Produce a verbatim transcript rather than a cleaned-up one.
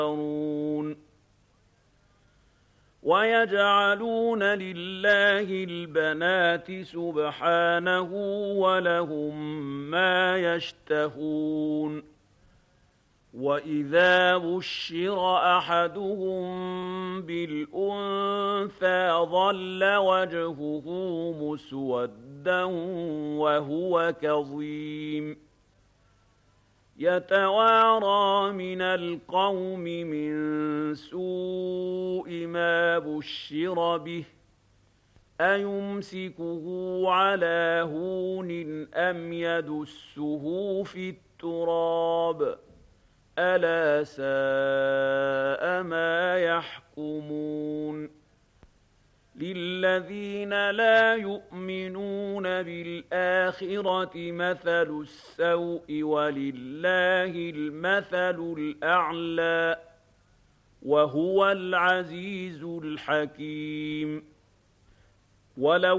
ويجعلون لله البنات سبحانه ولهم ما يشتهون وإذا بشر أحدهم بالأنثى ظل وجهه مسودا وهو كظيم يتوارى من القوم من سوء ما بشر به أيمسكه على هون أم يدسه في التراب ألا ساء ما يحكمون للذين لا يؤمنون بالآخرة مثل السوء ولله المثل الأعلى وهو العزيز الحكيم ولو